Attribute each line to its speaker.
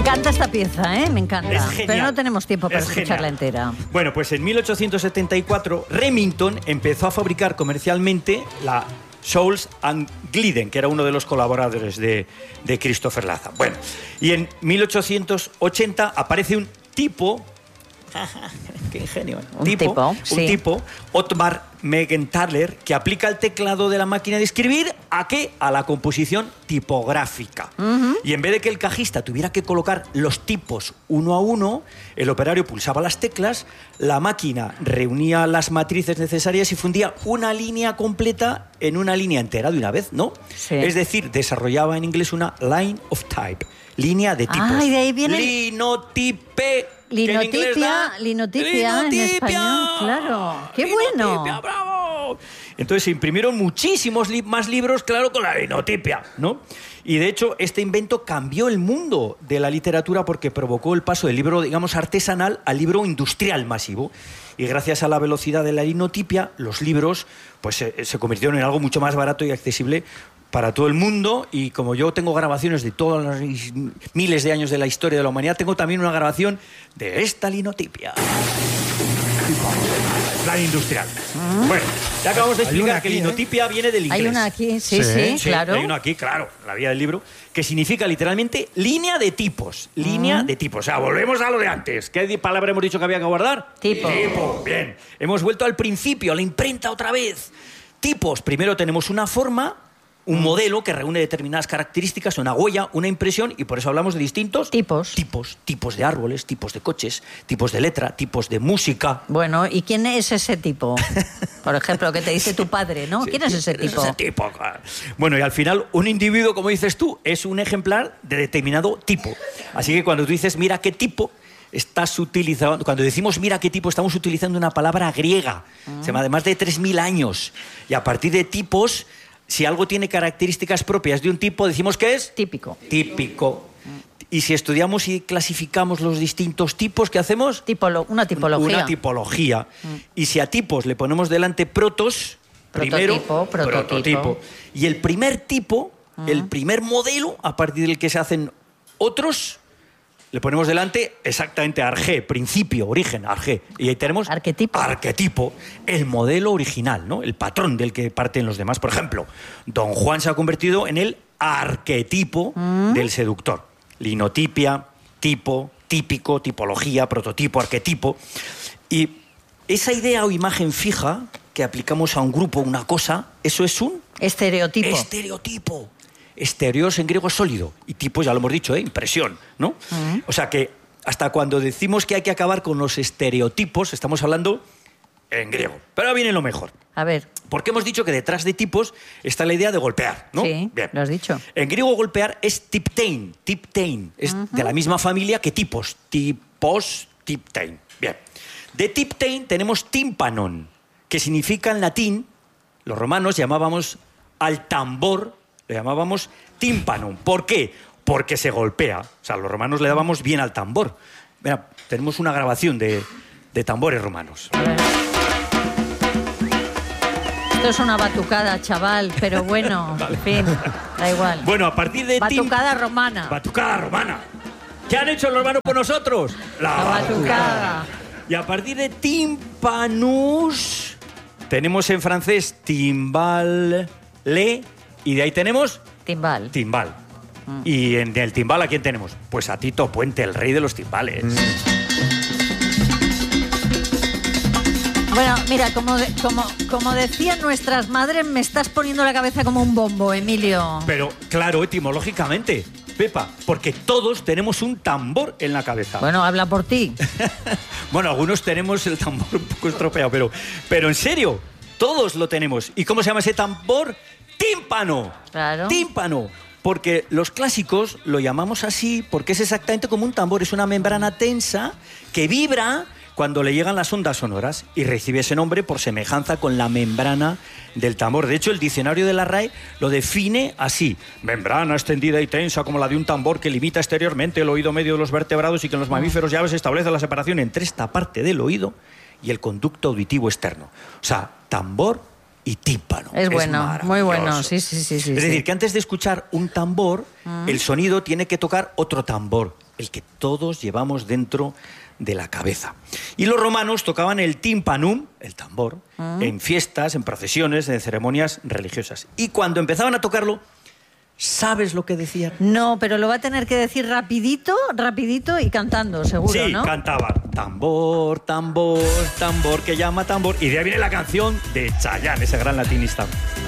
Speaker 1: encanta esta pieza, ¿eh? Me encanta.
Speaker 2: Es genial.
Speaker 1: Pero no tenemos tiempo para escucharla
Speaker 2: genial.
Speaker 1: entera.
Speaker 2: Bueno, pues en 1874 Remington empezó a fabricar comercialmente la Scholes and Glidden, que era uno de los colaboradores de Christopher Latham. Bueno, y en 1880 aparece un tipo... ¡Qué ingenio!
Speaker 1: Un tipo,
Speaker 2: Otmar Mergenthaler, que aplica el teclado de la máquina de escribir ¿a qué? A la composición tipográfica. Y en vez de que el cajista tuviera que colocar los tipos uno a uno, el operario pulsaba las teclas, la máquina reunía las matrices necesarias y fundía una línea completa en una línea entera de una vez, ¿no?
Speaker 1: Sí.
Speaker 2: Es decir, desarrollaba en inglés una line of type, línea de tipos.
Speaker 1: Ah, y de ahí viene...
Speaker 2: Linotipe.
Speaker 1: Linotipia en español, claro. ¡Qué bueno!
Speaker 2: Linotipia, ¡bravo! Entonces se imprimieron muchísimos más libros, claro, con la linotipia, ¿no? Y de hecho, este invento cambió el mundo de la literatura porque provocó el paso del libro, digamos, artesanal al libro industrial masivo. Y gracias a la velocidad de la linotipia, los libros pues, se convirtieron en algo mucho más barato y accesible para todo el mundo. Y como yo tengo grabaciones de todos los miles de años de la historia de la humanidad, tengo también una grabación de esta linotipia. Plan industrial. Bueno, ya acabamos de explicar que linotipia viene del inglés.
Speaker 1: Hay una aquí, sí, claro.
Speaker 2: Hay una aquí, claro, la vía del libro, que significa literalmente línea de tipos. Línea de tipos. O sea, volvemos a lo de antes. ¿Qué palabra hemos dicho que había que guardar?
Speaker 1: Tipo.
Speaker 2: Tipo, bien. Hemos vuelto al principio, a la imprenta otra vez. Tipos. Primero tenemos una forma, un modelo que reúne determinadas características, una huella, una impresión, y por eso hablamos de distintos
Speaker 1: tipos.
Speaker 2: Tipos de árboles, tipos de coches, tipos de letra, tipos de música.
Speaker 1: Bueno, ¿y quién es ese tipo? Por ejemplo, que te dice tu padre, ¿no? ¿Quién es ese tipo?
Speaker 2: Ese tipo, claro. Bueno, y al final, un individuo, como dices tú, es un ejemplar de determinado tipo. Así que cuando tú dices, mira qué tipo, estás utilizando... Cuando decimos mira qué tipo, estamos utilizando una palabra griega, se llama de más de 3.000 años. Y a partir de tipos... Si algo tiene características propias de un tipo, decimos que es...
Speaker 1: Típico.
Speaker 2: Típico. Y si estudiamos y clasificamos los distintos tipos, ¿qué hacemos?
Speaker 1: Una tipología.
Speaker 2: Una tipología. Y si a tipos le ponemos delante protos, primero... Prototipo. Y el primer tipo, el primer modelo, a partir del que se hacen otros... Le ponemos delante exactamente arjé, principio, origen, arjé. Y ahí tenemos...
Speaker 1: Arquetipo.
Speaker 2: Arquetipo, el modelo original, ¿no? El patrón del que parten los demás. Por ejemplo, Don Juan se ha convertido en el arquetipo del seductor. Linotipia, tipo, típico, tipología, prototipo, arquetipo. Y esa idea o imagen fija que aplicamos a un grupo, una cosa, eso es un...
Speaker 1: Estereotipo.
Speaker 2: Estereotipo. Estereos en griego es sólido. Y tipo, ya lo hemos dicho, impresión, ¿no? O sea que hasta cuando decimos que hay que acabar con los estereotipos, estamos hablando en griego. Pero ahora viene lo mejor.
Speaker 1: A ver.
Speaker 2: Porque hemos dicho que detrás de tipos está la idea de golpear, ¿no?
Speaker 1: Sí, bien. Lo has dicho.
Speaker 2: En griego golpear es tiptein. Tiptein. Es de la misma familia que tipos. Tipos, tiptein. Bien. De tiptein tenemos tímpanon, que significa en latín, los romanos llamábamos al tambor, le llamábamos tímpanon. ¿Por qué? Porque se golpea. O sea, los romanos le dábamos bien al tambor. Mira, tenemos una grabación de tambores romanos.
Speaker 1: A ver. Esto es una batucada, chaval, pero bueno, en fin, da igual.
Speaker 2: Bueno, a partir de...
Speaker 1: Batucada romana.
Speaker 2: Batucada romana. ¿Qué han hecho los romanos por nosotros?
Speaker 1: La batucada.
Speaker 2: Y a partir de timpanus tenemos en francés timbal, le, y de ahí tenemos...
Speaker 1: Timbal.
Speaker 2: Timbal. Y en el timbal, ¿a quién tenemos? Pues a Tito Puente, el rey de los timbales.
Speaker 1: Bueno, mira, como decían nuestras madres, me estás poniendo la cabeza como un bombo, Emilio.
Speaker 2: Pero, claro, etimológicamente, Pepa, porque todos tenemos un tambor en la cabeza.
Speaker 1: Bueno, habla por ti.
Speaker 2: Bueno, algunos tenemos el tambor un poco estropeado, pero en serio, todos lo tenemos. ¿Y cómo se llama ese tambor? ¡Tímpano!
Speaker 1: Claro.
Speaker 2: ¡Tímpano! Porque los clásicos lo llamamos así porque es exactamente como un tambor. Es una membrana tensa que vibra cuando le llegan las ondas sonoras y recibe ese nombre por semejanza con la membrana del tambor. De hecho, el diccionario de la RAE lo define así: membrana extendida y tensa como la de un tambor que limita exteriormente el oído medio de los vertebrados y que en los mamíferos y aves establece la separación entre esta parte del oído y el conducto auditivo externo. O sea, tambor y tímpano.
Speaker 1: Es bueno, muy bueno.
Speaker 2: maravilloso.
Speaker 1: Sí.
Speaker 2: Es decir, que antes de escuchar un tambor, el sonido tiene que tocar otro tambor, el que todos llevamos dentro de la cabeza. Y los romanos tocaban el timpanum, el tambor, en fiestas, en procesiones, en ceremonias religiosas. Y cuando empezaban a tocarlo, ¿sabes lo que decían?
Speaker 1: No, pero lo va a tener que decir rapidito y cantando, seguro,
Speaker 2: Sí,
Speaker 1: ¿no?
Speaker 2: cantaban. Tambor, tambor, tambor que llama tambor. Y de ahí viene la canción de Chayanne, ese gran latinista.